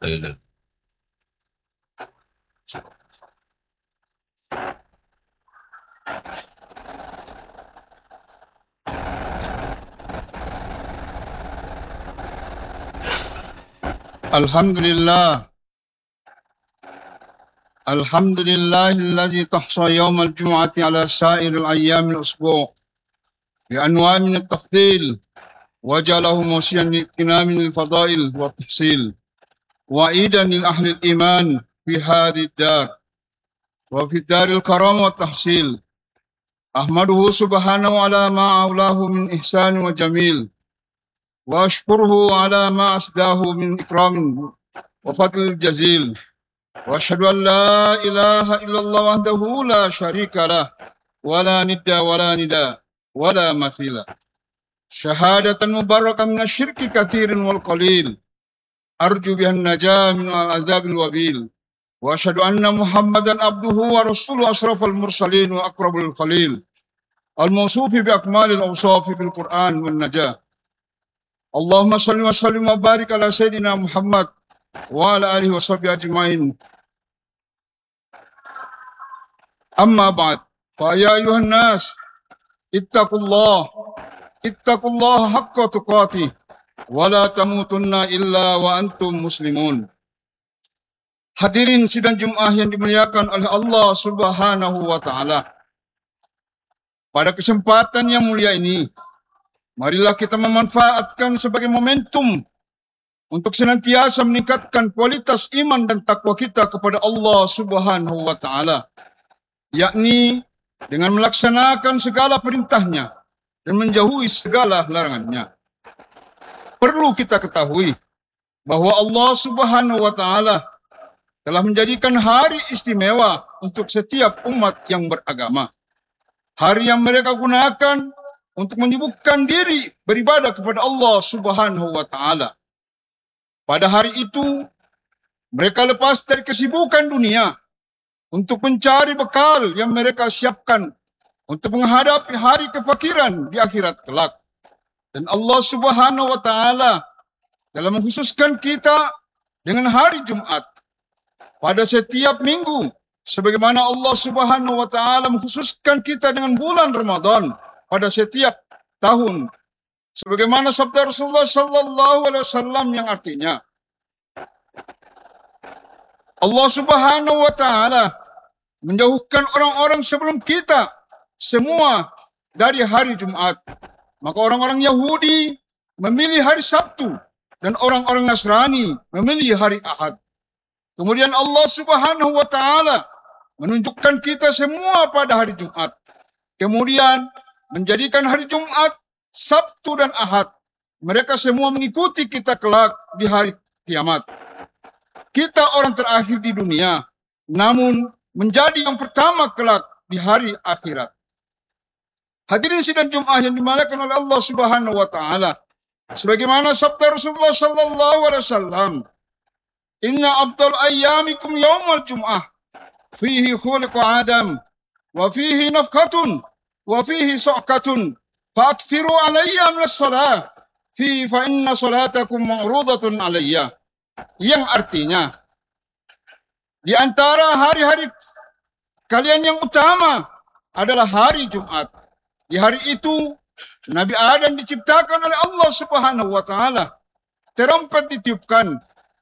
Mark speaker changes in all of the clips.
Speaker 1: Laila.
Speaker 2: الحمد لله الذي تحصى يوم الجمعة على سائر الأيام الأسبوع بأنواع من التفضيل وجعله موسيا لاغتنام الفضائل والتحصيل وعيدا لأهل الإيمان في هذه الدار وفي دار الكرم والتحصيل. أحمده سبحانه على ما أولاه من إحسان وجميل، وأشكره على ما أسداه من إكرام وفضل جزيل، وأشهد أن لا إله إلا الله وحده لا شريك له ولا ند ولا نداء ولا مثيل، شهادة مباركة من الشرك كثير والقليل، أرجو بها النجاة من العذاب الوبيل، وأشهد أن محمدا عبده ورسوله أشرف المرسلين وأقرب الخليل، الموصوف بأكمال الأوصاف في القرآن والنجاة. اللهم صل وسلم وبارك على سيدنا محمد وعلى آله وصحبه أجمعين. أما بعد، فيا أيها الناس اتقوا الله حق تقاته ولا تموتن إلا وأنتم مسلمون. Hadirin sidang Jumat yang dimuliakan oleh Allah Subhanahu wa Ta'ala. Pada kesempatan yang mulia ini, marilah kita memanfaatkan sebagai momentum untuk senantiasa meningkatkan kualitas iman dan takwa kita kepada Allah Subhanahu wa Ta'ala, yakni dengan melaksanakan segala perintahnya dan menjauhi segala larangannya. Perlu kita ketahui bahwa Allah Subhanahu wa Ta'ala telah menjadikan hari istimewa untuk setiap umat yang beragama. Hari yang mereka gunakan untuk menyibukkan diri beribadah kepada Allah Subhanahu wa Ta'ala. Pada hari itu, mereka lepas dari kesibukan dunia untuk mencari bekal yang mereka siapkan untuk menghadapi hari kefakiran di akhirat kelak. Dan Allah Subhanahu wa Ta'ala telah mengkhususkan kita dengan hari Jumat pada setiap minggu, sebagaimana Allah Subhanahu wa Ta'ala mengkhususkan kita dengan bulan Ramadan pada setiap tahun, sebagaimana sabda Rasulullah sallallahu alaihi wasallam yang artinya Allah Subhanahu wa Ta'ala menjauhkan orang-orang sebelum kita semua dari hari Jumat. Maka orang-orang Yahudi memilih hari Sabtu dan orang-orang Nasrani memilih hari Ahad. Kemudian Allah Subhanahu wa Ta'ala menunjukkan kita semua pada hari Jumat. Kemudian menjadikan hari Jumat, Sabtu dan Ahad. Mereka semua mengikuti kita kelak di hari kiamat. Kita orang terakhir di dunia, namun menjadi yang pertama kelak di hari akhirat. Hadirin sidang Jumat yang dimuliakan oleh Allah Subhanahu wa Ta'ala, sebagaimana sabda Rasulullah sallallahu alaihi wasallam, "Inna afdal ayyamikum yaumal jum'ah, fihi khuliqa Adam, wa fihi nafkatun, wa fihi su'katun, fa'akthiru alayya minas salah, fa inna salatakum ma'rudatun alayya." Yang artinya, di antara hari-hari kalian yang utama adalah hari Jumat. Di hari itu, Nabi Adam diciptakan oleh Allah Subhanahu wa Ta'ala. Terompet ditiupkan.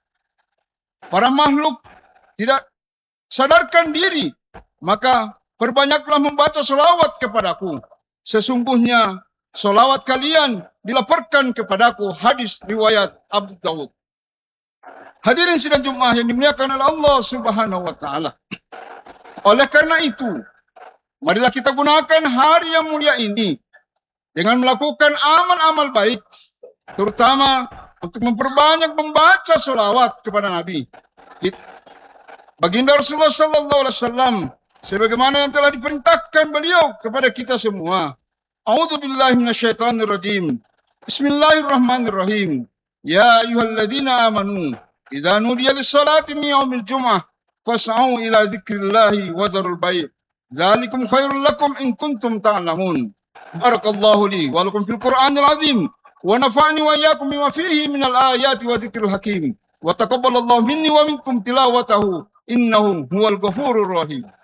Speaker 2: Para makhluk tidak sadarkan diri, maka perbanyaklah membaca solawat kepadaku. Sesungguhnya solawat kalian dilaporkan kepadaku. Hadis riwayat Abu Dawud. Hadirin sidang Jumat yang dimuliakan oleh Allah Subhanahu wa Ta'ala. Oleh karena itu, marilah kita gunakan hari yang mulia ini dengan melakukan amal-amal baik, terutama untuk memperbanyak membaca solawat kepada Nabi. Baginda Rasulullah sallallahu alaihi wasallam sebagaimana yang telah diperintahkan beliau kepada kita semua. A'udzubillahi minasyaitonirrajim. Bismillahirrahmanirrahim. Ya ayyuhalladzina amanu idza nudiya lis-salati min yaumil jum'ah fas'au ila dzikrillahi wa dzarul bai'. Dzalikum khairul lakum in kuntum ta'lamun. Barakallahu li wa lakum fil Qur'anil azim wa nafa'ni wa iyyakum bima fihi minal ayati wa dzikril hakim. Wa taqabbalallahu minni wa minkum tilawatahu innahu huwal ghafurur rahim.